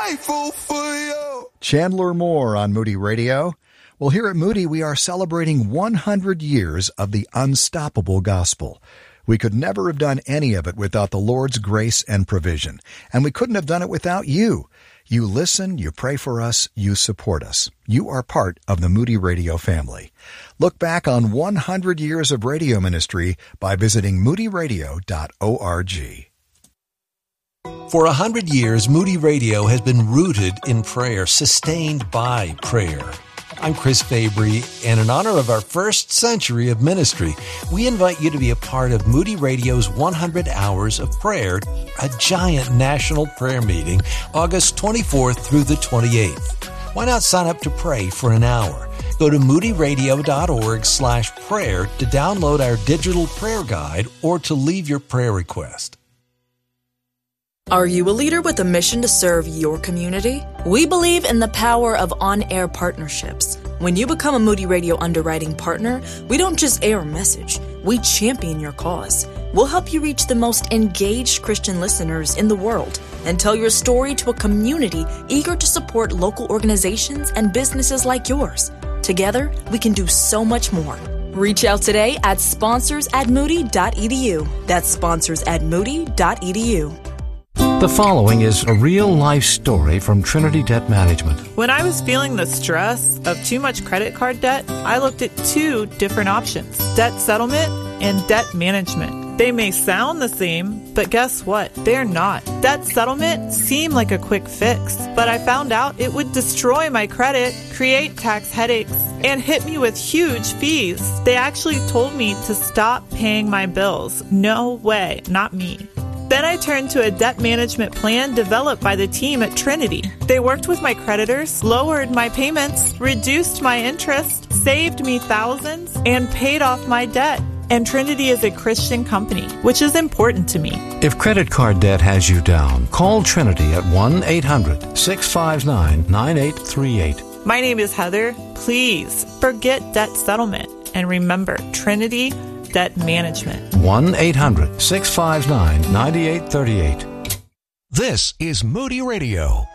grateful for you. Chandler Moore on Moody Radio. Well, here at Moody, we are celebrating 100 years of the unstoppable gospel. We could never have done any of it without the Lord's grace and provision, and we couldn't have done it without you. You listen, you pray for us, you support us. You are part of the Moody Radio family. Look back on 100 years of radio ministry by visiting moodyradio.org. For 100 years, Moody Radio has been rooted in prayer, sustained by prayer. I'm Chris Fabry, and in honor of our first century of ministry, we invite you to be a part of Moody Radio's 100 Hours of Prayer, a giant national prayer meeting, August 24th through the 28th. Why not sign up to pray for an hour? Go to moodyradio.org/prayer to download our digital prayer guide or to leave your prayer request. Are you a leader with a mission to serve your community? We believe in the power of on-air partnerships. When you become a Moody Radio underwriting partner, we don't just air a message, we champion your cause. We'll help you reach the most engaged Christian listeners in the world and tell your story to a community eager to support local organizations and businesses like yours. Together, we can do so much more. Reach out today at sponsors@moody.edu. That's sponsors@moody.edu. The following is a real-life story from Trinity Debt Management. When I was feeling the stress of too much credit card debt, I looked at two different options: debt settlement and debt management. They may sound the same, but guess what? They're not. Debt settlement seemed like a quick fix, but I found out it would destroy my credit, create tax headaches, and hit me with huge fees. They actually told me to stop paying my bills. No way, not me. Then I turned to a debt management plan developed by the team at Trinity. They worked with my creditors, lowered my payments, reduced my interest, saved me thousands, and paid off my debt. And Trinity is a Christian company, which is important to me. If credit card debt has you down, call Trinity at 1-800-659-9838. My name is Heather. Please forget debt settlement and remember Trinity Debt Management. 1-800-659-9838. This is Moody Radio.